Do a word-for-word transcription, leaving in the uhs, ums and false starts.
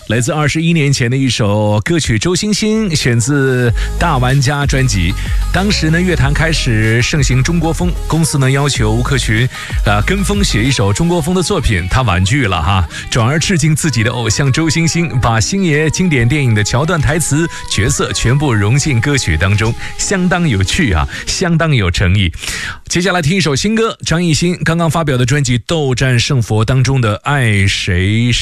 来自二十一年前的一首歌曲《周星星》，选自《大玩家》专辑。当时呢，乐坛开始盛行中国风，公司呢要求吴克群啊跟风写一首中国风的作品，他婉拒了哈，转而致敬自己的偶像周星星，把星爷经典电影的桥段、台词、角色全部融进歌曲当中，相当有趣啊，相当有诚意。接下来听一首新歌，张艺兴刚刚发表的专辑《斗战胜佛》当中的《爱谁》。